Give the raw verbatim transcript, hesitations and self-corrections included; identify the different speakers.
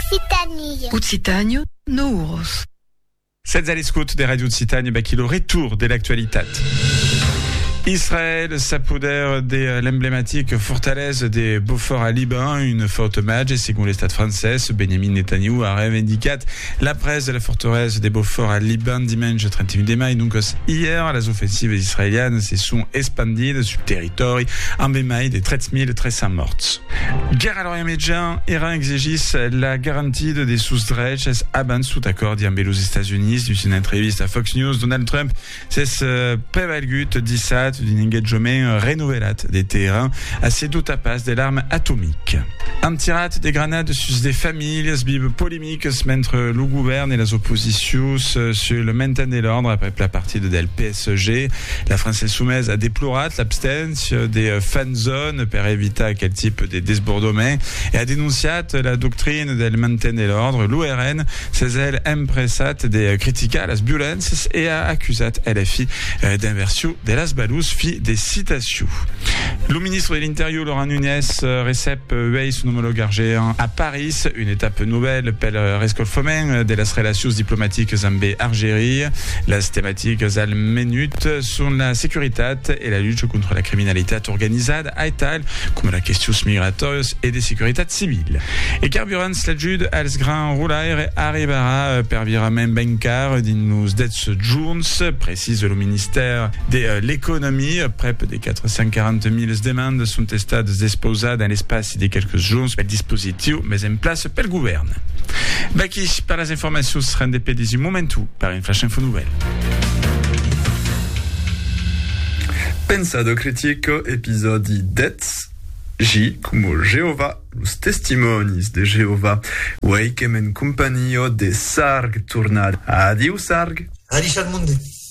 Speaker 1: Occitanie.
Speaker 2: Occitanie, Nouros.
Speaker 3: Cette all'escoute des radios de Citanie, bah, qui le retour de l'actualité. Israël s'apodère de l'emblématique fortalesse des Beaufort à Liban, une forte match, et selon l'État français, Benjamin Netanyahu a revendiqué la presse de la forteresse des Beaufort à Liban dimanche trente et un mai. Donc, hier, les offensives israéliennes se sont expandies sur le territoire en bémaille des treize mille trois cents morts. Guerre à l'Orient-Médian, Iran exige la garantie des sous-drets avant sous accord d'Yambé aux États-Unis. Dans une entreviste à Fox News, Donald Trump s'est prévalut dissat d'un engagement renouvelé des terrains à ses doutes à passe des armes atomiques. Un tirat des grenades sur des familles, bib polémique entre le gouvernement et les oppositions sur le maintien de l'ordre après la partie de L P S G. La France soumise a déploré l'absence des fan zones pour éviter quel type de désbordement et a dénoncé la doctrine del maintien de l'ordre. L'U R N s'est elle impressat des critiques à las violences et a accusé L F I d'inversion de las balous fi des citations. Le ministre de l'Intérieur, Laurent Nunez, récep veille son homologue argéen à Paris, une étape nouvelle pour le rescolfoment de las relations diplomatiques Zambé Algérie. Las thématiques al menut sont la sécurité et la lutte contre la criminalité organisée à Ital, comme la question migratoire et des sécurités civiles. Et carburant l'adjude als grand roulaire arrivera per virament bancaire d'inus dets journs, précise le ministère de l'économie. Près des quatre cent quarante mille demandes sont estades disposées dans l'espace de quelques jours. Le dispositif mais en place par le gouvernement. Baki, par les informations seront dépêchées momentu par une flash info nouvelle.
Speaker 4: Pensado critico episodi dez J como Jehová, los testimonios de Jehová, Weikem en compañía de Sarg Turnad. Adiós, Sarg.
Speaker 5: Adiós al mundo.